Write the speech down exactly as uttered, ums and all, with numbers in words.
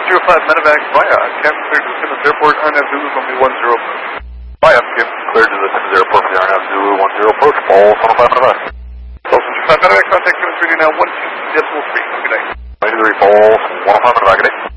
zero five medevac via Cap cleared to Simmons Airport, R N A V Zulu from the one zero approach. Via Kim cleared to the Simmons Airport for the R N A V Zulu one zero approach, Paul one oh five medevac. Paul one oh five medevac, contact Simmons reading now one two decimal three, good day. ninety-three, Paul one oh five medevac, good day.